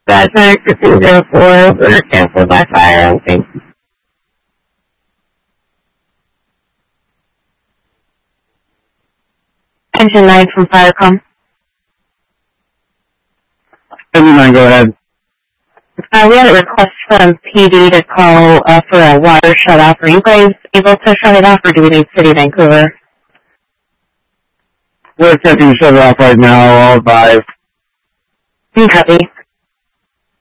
That's not Casino 4 or canceled by fire, I think. Engine 9 from Firecom. Engine 9, go ahead. We had a request from PD to call for a water shut-off. Are you guys able to shut it off, or do we need City of Vancouver? We're attempting to shut it off right now. I'll advise. Copy.